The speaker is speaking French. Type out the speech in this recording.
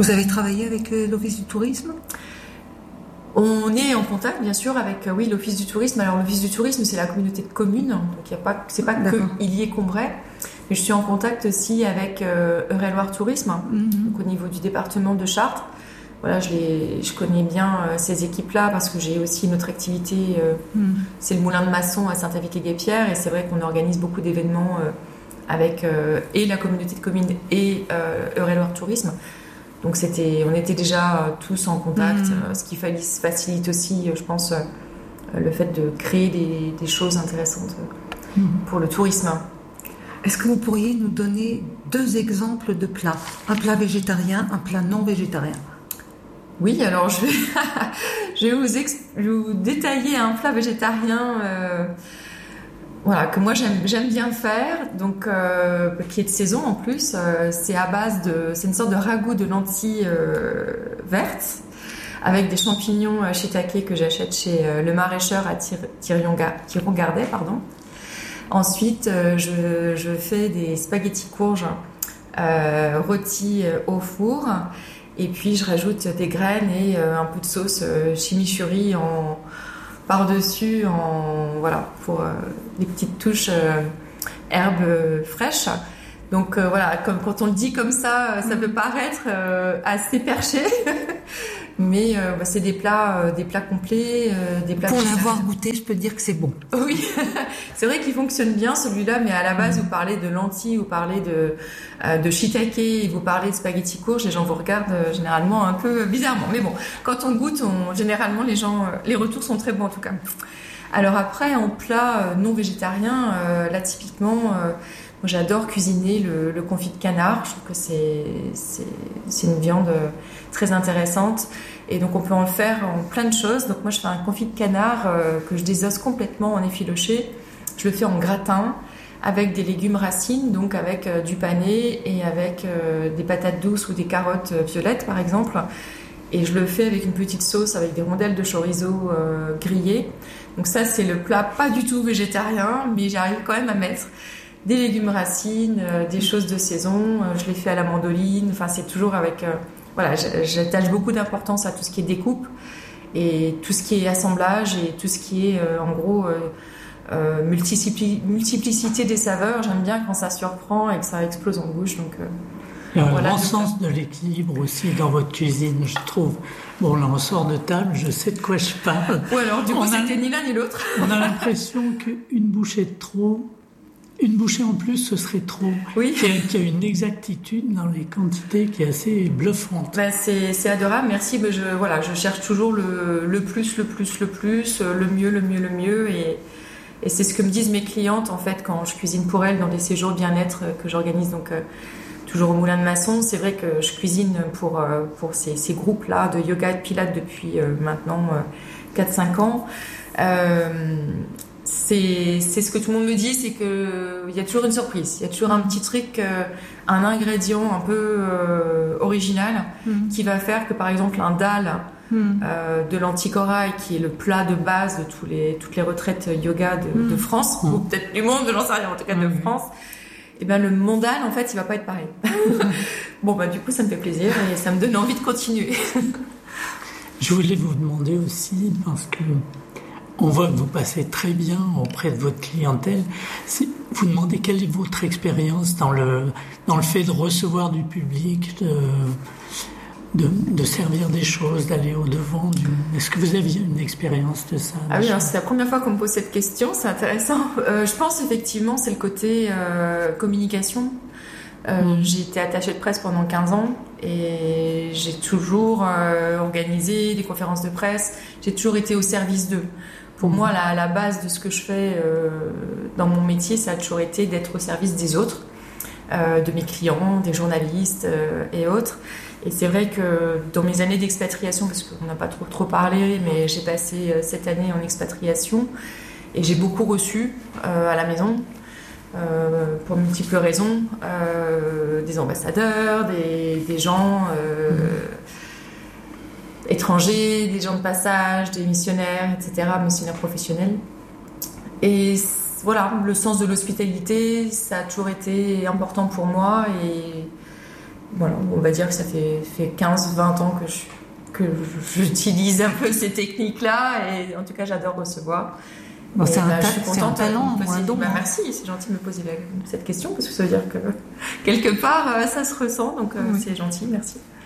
Vous avez travaillé avec l'Office du tourisme ? On est en contact, bien sûr, avec l'Office du tourisme. Alors, l'Office du tourisme, c'est la communauté de communes, donc c'est pas que Illiers-Combray. Mais je suis en contact aussi avec Eure-et-Loir Tourisme, donc au niveau du département de Chartres. Voilà, je connais bien ces équipes-là parce que j'ai aussi une autre activité, c'est le Moulin de Masson à Saint-Avit-les-Guépierres, et c'est vrai qu'on organise beaucoup d'événements avec et la communauté de communes et Eure-et-Loir Tourisme. Donc on était déjà tous en contact, ce qui facilite aussi, je pense, le fait de créer des choses intéressantes pour le tourisme. Est-ce que vous pourriez nous donner 2 exemples de plats ? Un plat végétarien, un plat non végétarien ? Oui, alors je vais vous détailler un plat végétarien que moi j'aime bien faire, donc qui est de saison en plus. C'est une sorte de ragoût de lentilles vertes avec des champignons shiitake que j'achète chez le maraîcheur à Thiron-Gardet, pardon. Ensuite, je fais des spaghettis courges rôtis au four. Et puis, je rajoute des graines et un peu de sauce chimichurri par-dessus, pour des petites touches herbes fraîches. Donc, comme quand on le dit comme ça peut paraître assez perché. Mais c'est des plats complets, des plats. Pour l'avoir goûté, je peux dire que c'est bon. Oui, c'est vrai qu'il fonctionne bien celui-là, mais à la base, vous parlez de lentilles, vous parlez de shiitake, vous parlez de spaghettis courges, les gens vous regardent généralement un peu bizarrement. Mais bon, quand on goûte, généralement les retours sont très bons en tout cas. Alors après, en plat non végétarien, là typiquement, moi j'adore cuisiner le confit de canard. Je trouve que c'est une viande très intéressante. Et donc, on peut en faire en plein de choses. Donc, moi, je fais un confit de canard que je désosse complètement en effiloché. Je le fais en gratin avec des légumes racines, donc avec du pané et avec des patates douces ou des carottes violettes, par exemple. Et je le fais avec une petite sauce avec des rondelles de chorizo grillées. Donc, ça, c'est le plat pas du tout végétarien, mais j'arrive quand même à mettre des légumes racines, des choses de saison. Je les fais à la mandoline. Enfin, c'est toujours avec... j'attache beaucoup d'importance à tout ce qui est découpe et tout ce qui est assemblage et tout ce qui est multiplicité des saveurs. J'aime bien quand ça surprend et que ça explose en bouche. Donc, il y a un grand sens de l'équilibre aussi dans votre cuisine, je trouve. Bon, là, on sort de table, je sais de quoi je parle. Ou alors, du coup, c'était ni l'un ni l'autre. On a l'impression qu'une bouchée de trop... Une bouchée en plus, ce serait trop. Oui. Qu'il y a une exactitude dans les quantités qui est assez bluffante. C'est adorable, merci. Mais je cherche toujours le plus, le mieux. Et c'est ce que me disent mes clientes, en fait, quand je cuisine pour elles dans des séjours bien-être que j'organise, donc toujours au Moulin de Masson. C'est vrai que je cuisine pour ces groupes-là de yoga et de pilates depuis maintenant 4-5 ans. C'est ce que tout le monde me dit, c'est que il y a toujours une surprise, il y a toujours un petit truc, un ingrédient un peu original qui va faire que par exemple un dal de lentilles corail, qui est le plat de base de toutes les retraites yoga de France, ou peut-être du monde, j'en sais rien, en tout cas de France, et ben le mandal en fait il va pas être pareil. Bon du coup ça me fait plaisir et ça me donne envie de continuer. Je voulais vous demander aussi, parce que on voit que vous passez très bien auprès de votre clientèle. Vous demandez quelle est votre expérience dans le fait de recevoir du public, de servir des choses, d'aller au-devant. Est-ce que vous aviez une expérience de ça? Ah oui, alors c'est la première fois qu'on me pose cette question, c'est intéressant. Je pense effectivement c'est le côté communication. J'ai été attachée de presse pendant 15 ans et j'ai toujours organisé des conférences de presse. J'ai toujours été au service d'eux. Pour moi, la base de ce que je fais dans mon métier, ça a toujours été d'être au service des autres, de mes clients, des journalistes et autres. Et c'est vrai que dans mes années d'expatriation, parce qu'on n'a pas trop parlé, mais j'ai passé 7 années en expatriation et j'ai beaucoup reçu à la maison. Pour multiples raisons, des ambassadeurs, des gens étrangers, des gens de passage, des missionnaires, etc., missionnaires professionnels. Et le sens de l'hospitalité, ça a toujours été important pour moi. Et voilà, on va dire que ça fait 15-20 ans que j'utilise un peu ces techniques-là, et en tout cas j'adore recevoir. Bon, c'est un talent, merci, c'est gentil de me poser cette question, parce que ça veut dire que quelque part ça se ressent, donc c'est gentil, merci.